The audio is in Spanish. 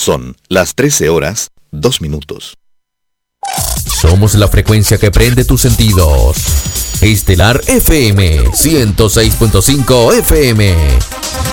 Son las 13 horas, 2 minutos. Somos la frecuencia que prende tus sentidos. Estelar FM 106.5 FM.